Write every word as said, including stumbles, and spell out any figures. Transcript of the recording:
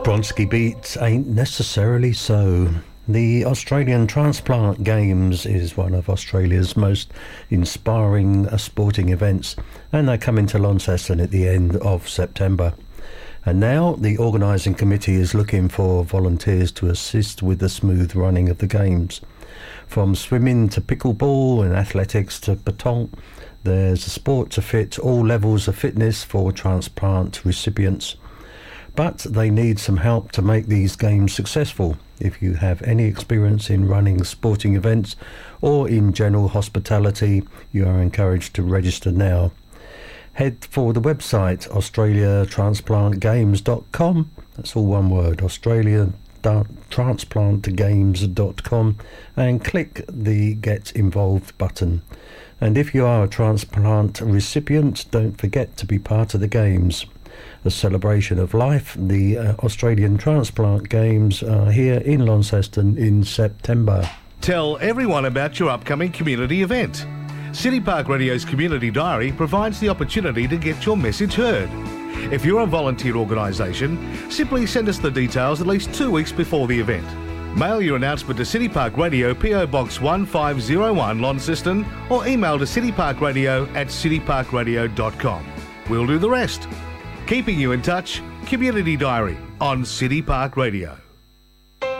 Bronski Beat ain't necessarily so. The Australian Transplant Games is one of Australia's most inspiring uh, sporting events, and they come into Launceston at the end of September. And now the organising committee is looking for volunteers to assist with the smooth running of the games. From swimming to pickleball and athletics to pétanque, there's a sport to fit all levels of fitness for transplant recipients. But they need some help to make these games successful. If you have any experience in running sporting events or in general hospitality, you are encouraged to register now. Head for the website australia transplant games dot com. That's all one word, australia transplant games dot com, and click the Get Involved button. And if you are a transplant recipient, don't forget to be part of the games. A celebration of life, the uh, Australian Transplant Games are here in Launceston in September. Tell everyone about your upcoming community event. City Park Radio's Community Diary provides the opportunity to get your message heard. If you're a volunteer organisation, simply send us the details at least two weeks before the event. Mail your announcement to City Park Radio, P O Box one five zero one, Launceston, or email to cityparkradio at cityparkradio dot com. We'll do the rest. Keeping you in touch, Community Diary on City Park Radio.